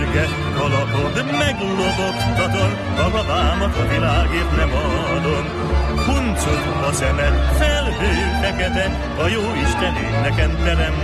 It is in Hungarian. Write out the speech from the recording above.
gyenge kalapod, meglobogtatod, a babámat a világért nem adom. Huncut a szemed, felhő fekete, a jó Isten én nekem terem.